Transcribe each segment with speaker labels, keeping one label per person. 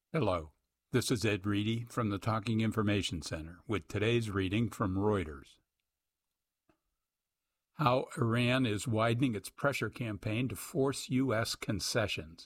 Speaker 1: Hello, this is Ed Reedy from the Talking Information Center with today's reading from Reuters. How Iran is widening its pressure campaign to force U.S. concessions.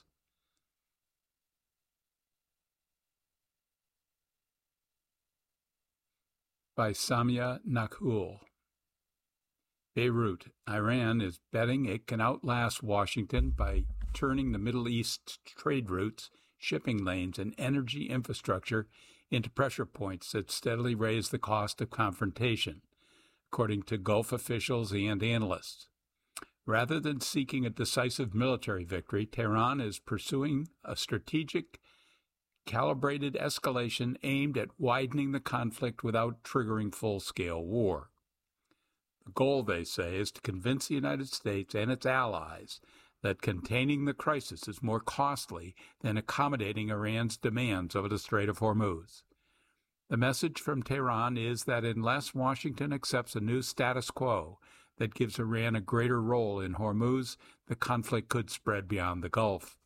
Speaker 1: By Samia Nakhul. Beirut, Iran is betting it can outlast Washington by turning the Middle East's trade routes, shipping lanes, and energy infrastructure into pressure points that steadily raise the cost of confrontation, according to Gulf officials and analysts. Rather than seeking a decisive military victory, Tehran is pursuing a strategic, calibrated escalation aimed at widening the conflict without triggering full-scale war. The goal, they say, is to convince the United States and its allies that containing the crisis is more costly than accommodating Iran's demands over the Strait of Hormuz. The message from Tehran is that unless Washington accepts a new status quo that gives Iran a greater role in Hormuz, the conflict could spread beyond the Gulf.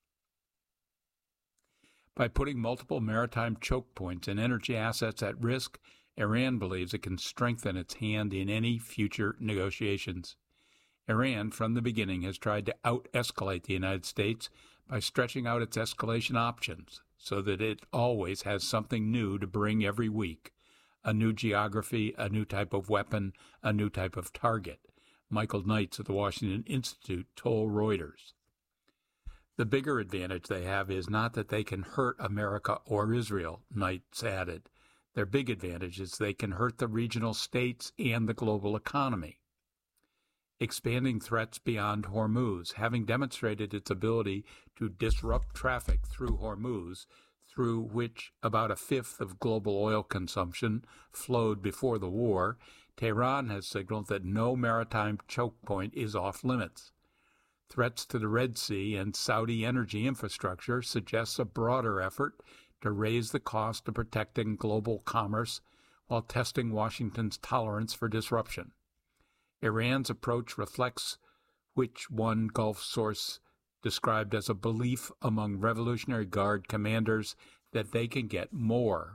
Speaker 1: By putting multiple maritime choke points and energy assets at risk, Iran believes it can strengthen its hand in any future negotiations. Iran, from the beginning, has tried to out-escalate the United States by stretching out its escalation options so that it always has something new to bring every week: a new geography, a new type of weapon, a new type of target, Michael Knights of the Washington Institute told Reuters. The bigger advantage they have is not that they can hurt America or Israel, Knights added. Their big advantage is they can hurt the regional states and the global economy. Expanding threats beyond Hormuz, having demonstrated its ability to disrupt traffic through Hormuz, through which about a fifth of global oil consumption flowed before the war, Tehran has signaled that no maritime choke point is off limits. Threats to the Red Sea and Saudi energy infrastructure suggests a broader effort to raise the cost of protecting global commerce while testing Washington's tolerance for disruption. Iran's approach reflects which one Gulf source described as a belief among Revolutionary Guard commanders that they can get more.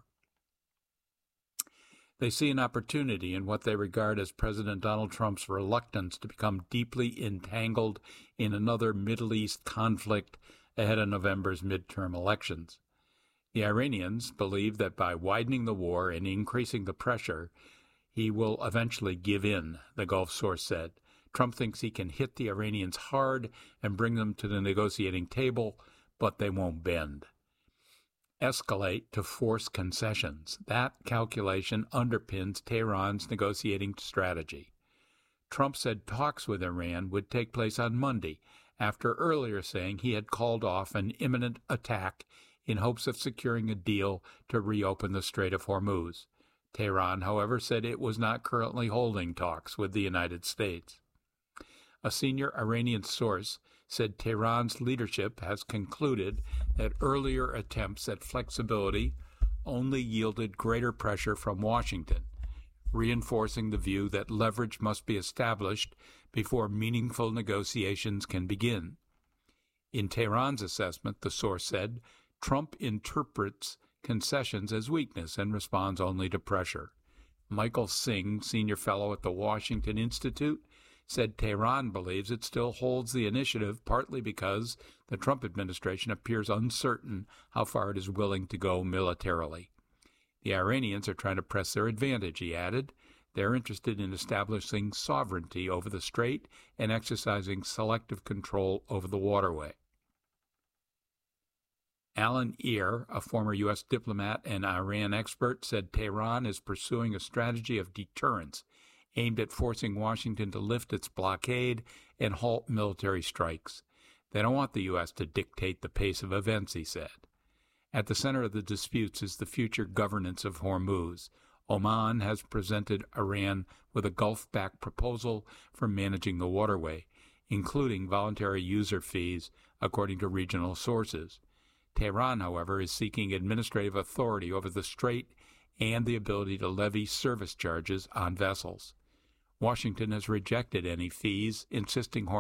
Speaker 1: They see an opportunity in what they regard as President Donald Trump's reluctance to become deeply entangled in another Middle East conflict ahead of November's midterm elections. The Iranians believe that by widening the war and increasing the pressure, he will eventually give in, the Gulf source said. Trump thinks he can hit the Iranians hard and bring them to the negotiating table, but they won't bend. Escalate to force concessions. That calculation underpins Tehran's negotiating strategy. Trump said talks with Iran would take place on Monday, after earlier saying he had called off an imminent attack in hopes of securing a deal to reopen the Strait of Hormuz. Tehran, however, said it was not currently holding talks with the United States. A senior Iranian source said Tehran's leadership has concluded that earlier attempts at flexibility only yielded greater pressure from Washington, reinforcing the view that leverage must be established before meaningful negotiations can begin. In Tehran's assessment, the source said, Trump interprets concessions as weakness and responds only to pressure. Michael Singh, senior fellow at the Washington Institute, said Tehran believes it still holds the initiative, partly because the Trump administration appears uncertain how far it is willing to go militarily. The Iranians are trying to press their advantage, he added. They're interested in establishing sovereignty over the strait and exercising selective control over the waterway. Alan Ear, a former U.S. diplomat and Iran expert, said Tehran is pursuing a strategy of deterrence aimed at forcing Washington to lift its blockade and halt military strikes. They don't want the U.S. to dictate the pace of events, he said. At the center of the disputes is the future governance of Hormuz. Oman has presented Iran with a Gulf-backed proposal for managing the waterway, including voluntary user fees, according to regional sources. Tehran, however, is seeking administrative authority over the strait and the ability to levy service charges on vessels. Washington has rejected any fees, insisting